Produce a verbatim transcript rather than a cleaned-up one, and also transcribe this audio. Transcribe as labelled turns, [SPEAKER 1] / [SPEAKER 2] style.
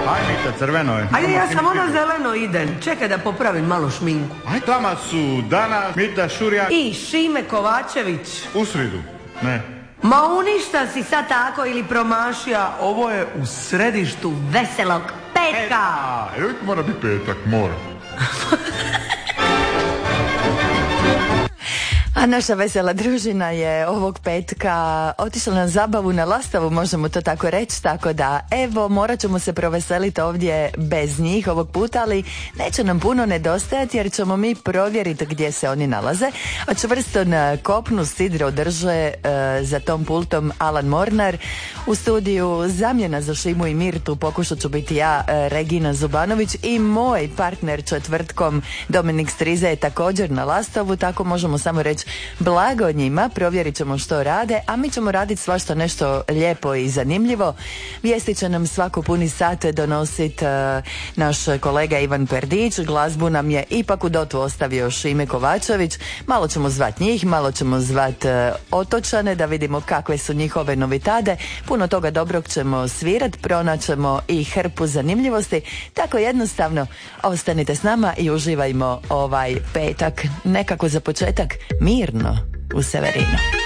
[SPEAKER 1] Aj Mita, crveno je.
[SPEAKER 2] Ajde, ja samo na zeleno idem. Čekaj da popravim malo šminku.
[SPEAKER 1] Aj, tamo su Dana, Mita Šurjak
[SPEAKER 2] I Šime Kovačević.
[SPEAKER 1] u sridu. Ne.
[SPEAKER 2] Ma uništa si sad tako ili promašija. Ovo je u središtu veselog petka.
[SPEAKER 1] A, uvijek mora biti petak, mora.
[SPEAKER 3] A naša vesela družina je ovog petka otišla na zabavu na Lastavu, možemo to tako reći, tako da evo morat ćemo se proveseliti ovdje bez njih ovog puta, ali neće nam puno nedostajati jer ćemo mi provjeriti gdje se oni nalaze. A čvrsto na kopnu sidro drže e, za tom pultom Alan Mornar. U studiju zamjena za Šimu i Mirtu pokušat ću biti ja, e, Regina Zubanović, i moj partner četvrtkom Dominik Strize je također na Lastavu, tako možemo samo reći blago njima, provjerit ćemo što rade, a mi ćemo raditi svašta nešto lijepo i zanimljivo. Vijesti će nam svako puni sat donositi uh, naš kolega Ivan Perdić, glazbu nam je ipak u dotu ostavio Šime Kovačević, malo ćemo zvat njih, malo ćemo zvat uh, otočane da vidimo kakve su njihove novitade, puno toga dobrog ćemo svirat, pronaćemo i hrpu zanimljivosti, tako jednostavno ostanite s nama i uživajmo ovaj petak, nekako za početak mirno u Severinu.